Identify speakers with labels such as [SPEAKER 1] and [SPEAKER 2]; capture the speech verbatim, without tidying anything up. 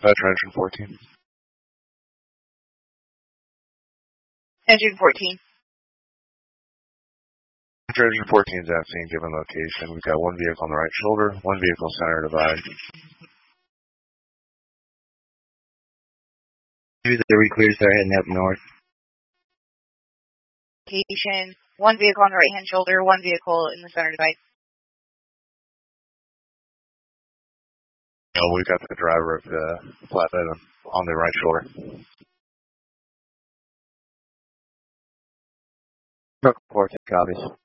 [SPEAKER 1] Veteran engine fourteen.
[SPEAKER 2] Engine fourteen.
[SPEAKER 1] Engine fourteen is at scene given location. We've got one vehicle on the right shoulder, one vehicle center divide.
[SPEAKER 3] Here's the reclears that are heading up north.
[SPEAKER 2] Location, one vehicle on the right hand shoulder, one vehicle in the center divide.
[SPEAKER 1] Oh, we've got the driver of the flatbed on the right shoulder.
[SPEAKER 3] Truck four, copies.